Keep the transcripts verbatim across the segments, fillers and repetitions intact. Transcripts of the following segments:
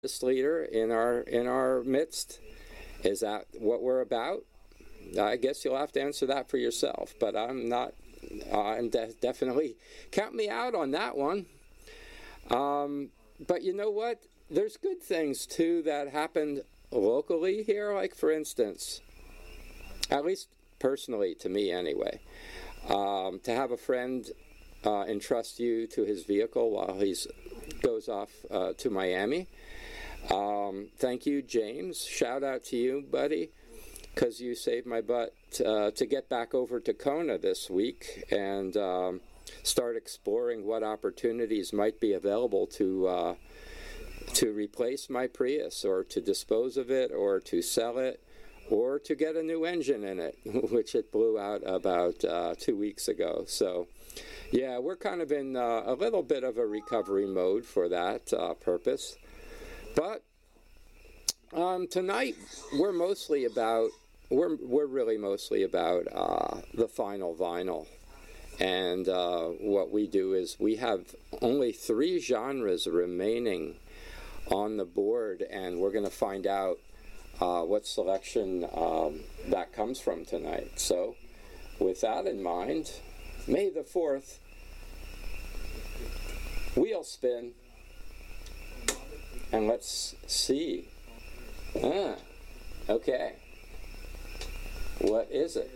artist leader in our in our midst. Is that what we're about? I guess you'll have to answer that for yourself, but I'm not, uh, I'm de- definitely, count me out on that one. Um, but you know what? There's good things, too, that happened locally here, like, for instance, at least personally, to me anyway, um, to have a friend uh, entrust you to his vehicle while he goes off uh, to Miami. Um, thank you, James. Shout out to you, buddy, because you saved my butt uh, to get back over to Kona this week and um, start exploring what opportunities might be available to uh, to replace my Prius, or to dispose of it, or to sell it, or to get a new engine in it, which it blew out about uh, two weeks ago. So, yeah, we're kind of in uh, a little bit of a recovery mode for that uh, purpose. But um, tonight we're mostly about we're we're really mostly about uh, the final vinyl, and uh, what we do is we have only three genres remaining on the board, and we're going to find out uh, what selection um, that comes from tonight. So, with that in mind, May the fourth, wheel spin. And let's see. Ah, okay. What is it?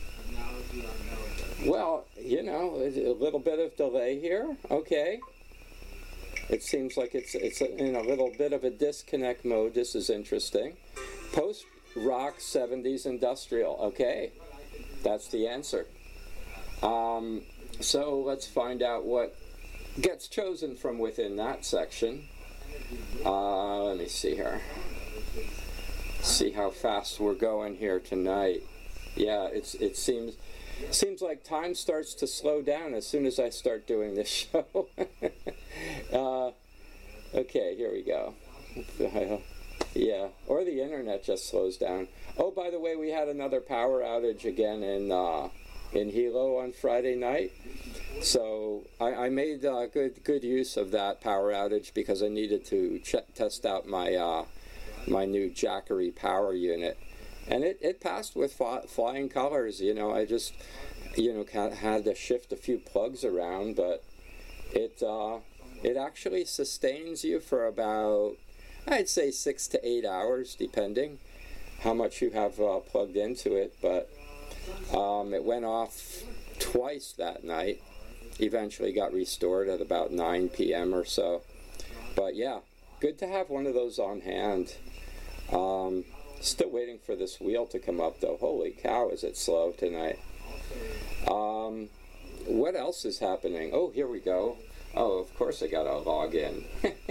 Well, you know, a little bit of delay here. Okay. It seems like it's it's in a little bit of a disconnect mode. This is interesting. Post-rock seventies industrial. Okay. That's the answer. Um, so let's find out what gets chosen from within that section. Uh, let me see here. See how fast we're going here tonight. Yeah, it's it seems seems like time starts to slow down as soon as I start doing this show. uh, okay, here we go. Yeah, or the internet just slows down. Oh, by the way, we had another power outage again in uh, in Hilo on Friday night. So I, I made uh, good good use of that power outage because I needed to ch- test out my uh, my new Jackery power unit, and it, it passed with fly, flying colors. You know, I just you know had to shift a few plugs around, but it uh, it actually sustains you for about, I'd say, six to eight hours, depending how much you have uh, plugged into it. But um, it went off twice that night. Eventually got restored at about nine p.m. or so. But yeah, good to have one of those on hand. Um, still waiting for this wheel to come up, though. Holy cow, is it slow tonight. Um, what else is happening? Oh, here we go. Oh, of course I gotta log in.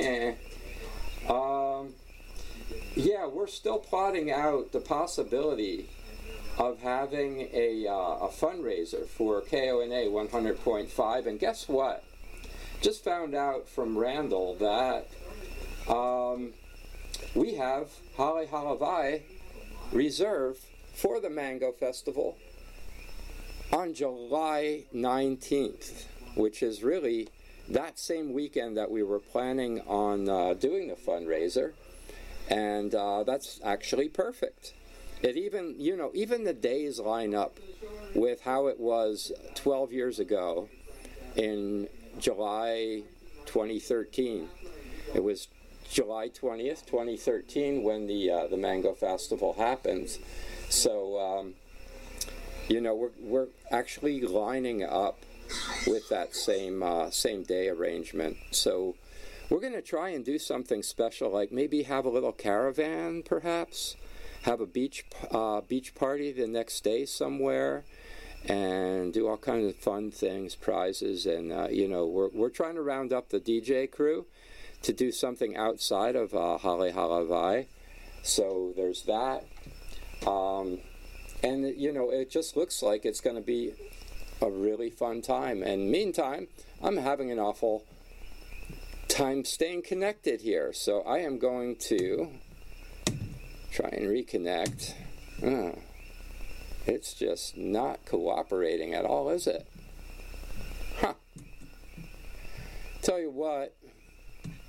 um, yeah, we're still plotting out the possibility of having a, uh, a fundraiser for K O N A one hundred point five, and guess what? Just found out from Randall that um, we have Hale Halavai reserved for the Mango Festival on July nineteenth, which is really that same weekend that we were planning on uh, doing the fundraiser, and uh, that's actually perfect. It even, you know, even the days line up with how it was twelve years ago in July twenty thirteen. It was July twentieth, twenty thirteen when the uh, the Mango Festival happened. So, um, you know, we're we're actually lining up with that same uh, same day arrangement. So we're going to try and do something special, like maybe have a little caravan, perhaps. Have a beach uh, beach party the next day somewhere, and do all kinds of fun things, prizes, and uh, you know we're we're trying to round up the D J crew to do something outside of uh, Hale Halavai. So there's that, um, and you know it just looks like it's going to be a really fun time. And meantime, I'm having an awful time staying connected here, so I am going to try and reconnect. Uh, it's just not cooperating at all, is it? Huh. Tell you what,